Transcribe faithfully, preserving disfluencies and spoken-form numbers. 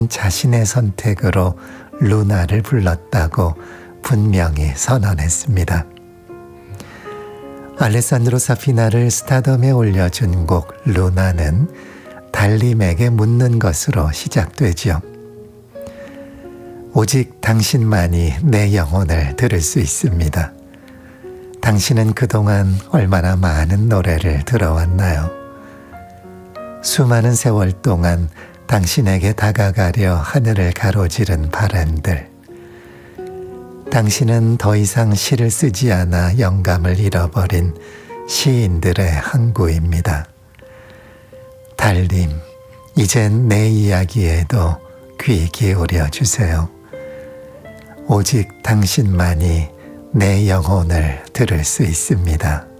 자신의 선택으로 루나를 불렀다고 분명히 선언했습니다. 알레산드로 사피나를 스타덤에 올려준 곡 루나는 달림에게 묻는 것으로 시작되죠. 오직 당신만이 내 영혼을 들을 수 있습니다. 당신은 그동안 얼마나 많은 노래를 들어왔나요? 수많은 세월 동안 당신에게 다가가려 하늘을 가로지른 바람들. 당신은 더 이상 시를 쓰지 않아 영감을 잃어버린 시인들의 항구입니다. 달님, 이젠 내 이야기에도 귀 기울여 주세요. 오직 당신만이 내 영혼을 들을 수 있습니다.